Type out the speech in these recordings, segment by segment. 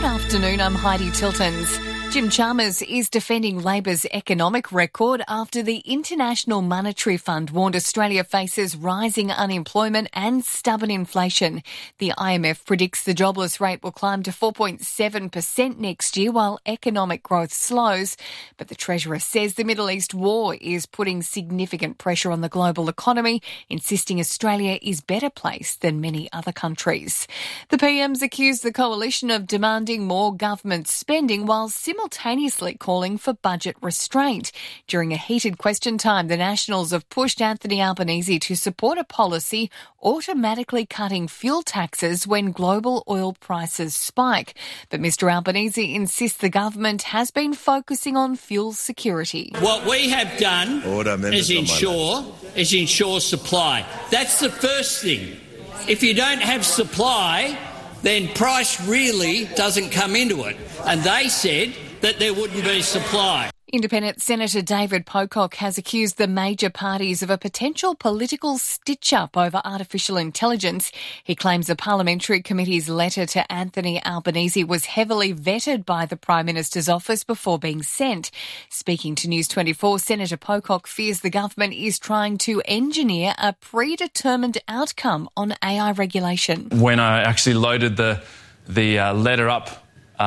afternoon, I'm Heidi Tiltons. Jim Chalmers is defending Labor's economic record after the International Monetary Fund warned Australia faces rising unemployment and stubborn inflation. The IMF predicts the jobless rate will climb to 4.7% next year while economic growth slows. But the Treasurer says the Middle East war is putting significant pressure on the global economy, insisting Australia is better placed than many other countries. The PM's accused the coalition of demanding more government spending while simultaneously calling for budget restraint. During a heated question time, the Nationals have pushed Anthony Albanese to support a policy automatically cutting fuel taxes when global oil prices spike. But Mr Albanese insists the government has been focusing on fuel security. What we have done is ensure supply. That's the first thing. If you don't have supply, then price really doesn't come into it. And they said that there wouldn't be supply. Independent Senator David Pocock has accused the major parties of a potential political stitch-up over artificial intelligence. He claims the Parliamentary Committee's letter to Anthony Albanese was heavily vetted by the Prime Minister's office before being sent. Speaking to News 24, Senator Pocock fears the government is trying to engineer a predetermined outcome on AI regulation. When I actually loaded the letter up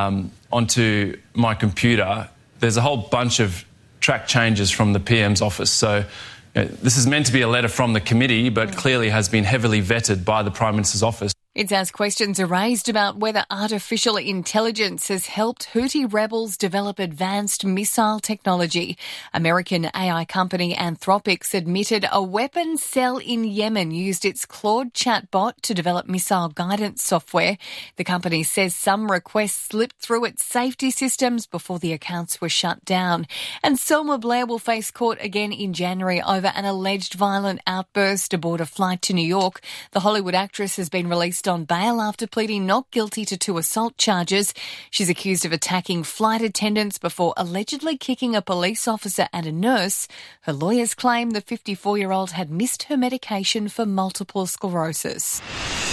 onto my computer, there's a whole bunch of track changes from the PM's office. So this is meant to be a letter from the committee, but clearly has been heavily vetted by the Prime Minister's office. It's as questions are raised about whether artificial intelligence has helped Houthi rebels develop advanced missile technology. American AI company Anthropic admitted a weapons cell in Yemen used its Claude chatbot to develop missile guidance software. The company says some requests slipped through its safety systems before the accounts were shut down. And Selma Blair will face court again in January over an alleged violent outburst aboard a flight to New York. The Hollywood actress has been released on bail after pleading not guilty to 2 assault charges. She's accused of attacking flight attendants before allegedly kicking a police officer and a nurse. Her lawyers claim the 54-year-old had missed her medication for multiple sclerosis.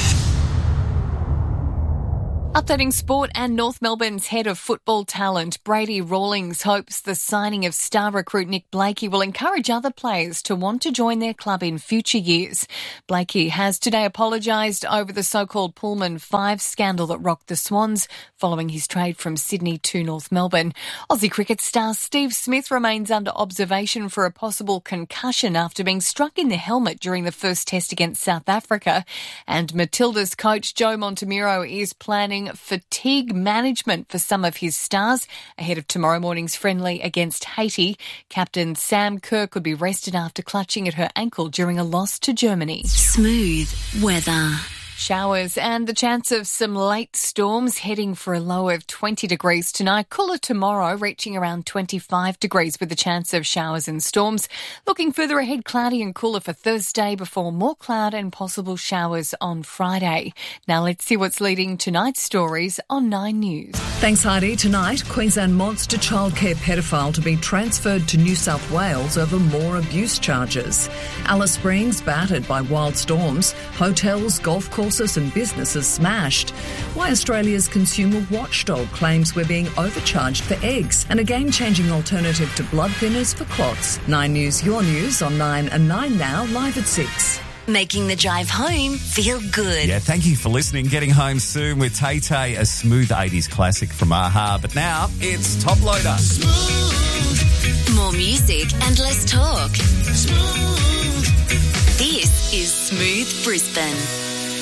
Updating sport, and North Melbourne's head of football talent, Brady Rawlings, hopes the signing of star recruit Nick Blakey will encourage other players to want to join their club in future years. Blakey has today apologised over the so-called Pullman 5 scandal that rocked the Swans following his trade from Sydney to North Melbourne. Aussie cricket star Steve Smith remains under observation for a possible concussion after being struck in the helmet during the first test against South Africa. And Matilda's coach Joe Montemiro is planning fatigue management for some of his stars ahead of tomorrow morning's friendly against Haiti. Captain Sam Kerr could be rested after clutching at her ankle during a loss to Germany. Smooth weather. Showers and the chance of some late storms, heading for a low of 20 degrees tonight. Cooler tomorrow, reaching around 25 degrees with the chance of showers and storms. Looking further ahead, cloudy and cooler for Thursday before more cloud and possible showers on Friday. Now let's see what's leading tonight's stories on 9 News. Thanks, Heidi. Tonight, Queensland monster childcare pedophile to be transferred to New South Wales over more abuse charges. Alice Springs battered by wild storms. Hotels, golf courses and businesses smashed. Why Australia's consumer watchdog claims we're being overcharged for eggs, and a game-changing alternative to blood thinners for clots. 9 News, your news on 9 and 9 now, live at 6. Making the drive home feel good. Yeah, thank you for listening. Getting home soon with Tay Tay, a smooth 80s classic from AHA. But now it's Top Loader. Smooth. More music and less talk. Smooth. This is Smooth Brisbane.